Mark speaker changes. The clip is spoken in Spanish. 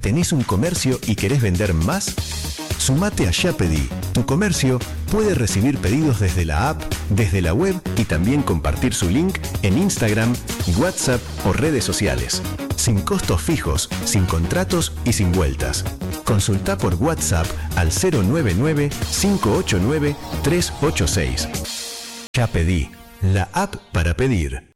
Speaker 1: ¿Tenés un comercio y querés vender más? Sumate a Ya Pedí. Tu comercio puede recibir pedidos desde la app, desde la web y también compartir su link en Instagram, WhatsApp o redes sociales. Sin costos fijos, sin contratos y sin vueltas. Consulta por WhatsApp al 099-589-386. Ya Pedí, la app para pedir.